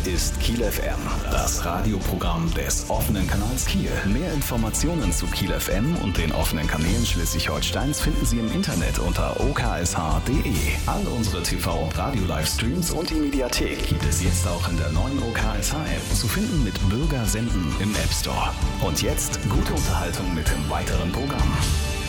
ist Kiel FM, das Radioprogramm des offenen Kanals Kiel. Mehr Informationen zu Kiel FM und den offenen Kanälen Schleswig-Holsteins finden Sie im Internet unter oksh.de. All unsere TV- und Radio-Livestreams und die Mediathek gibt es jetzt auch in der neuen OKSH-App, zu finden mit Bürger senden im App Store. Und jetzt gute Unterhaltung mit dem weiteren Programm.